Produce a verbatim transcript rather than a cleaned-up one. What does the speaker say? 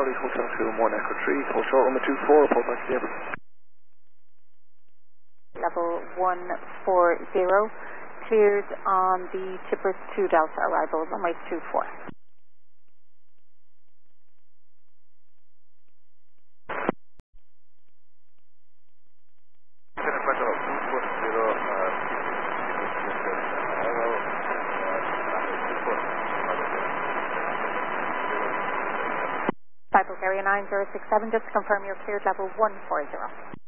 Charlie, Hotel two one Echo three, hold short runway two four, report back stable. Level one four zero, cleared on the Chippers two Delta arrival, runway two four. Cycle Area nine zero six seven, just to confirm you're cleared level one four zero.